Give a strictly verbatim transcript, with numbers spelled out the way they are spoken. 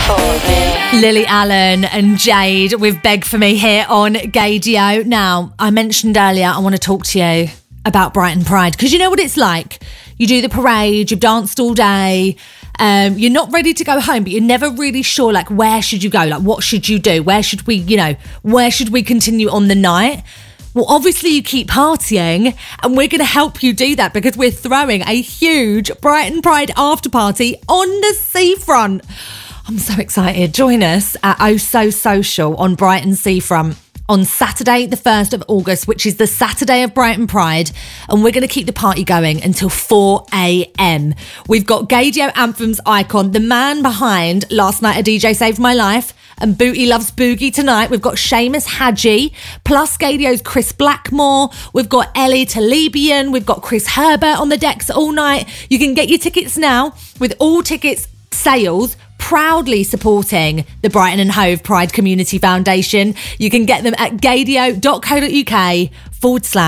Lily Allen and Jade with Beg For Me here on Gaydio. Now, I mentioned earlier I want to talk to you about Brighton Pride, because you know what it's like. You do the parade, you've danced all day, um, you're not ready to go home, but you're never really sure, like, where should you go? Like, what should you do? Where should we, you know, where should we continue on the night? Well, obviously you keep partying, and we're going to help you do that because we're throwing a huge Brighton Pride after party on the seafront. I'm so excited. Join us at Oh So Social on Brighton Seafront on Saturday, the first of August, which is the Saturday of Brighton Pride, and we're going to keep the party going until four a.m. We've got Gaydio Anthems icon, the man behind Last Night a D J Saved My Life and Booty Loves Boogie Tonight. We've got Seamus Hadji, plus Gaydio's Chris Blackmore. We've got Ellie Talibian. We've got Chris Herbert on the decks all night. You can get your tickets now with all tickets sales proudly supporting the Brighton and Hove Pride Community Foundation. You can get them at gaydio.co.uk forward slash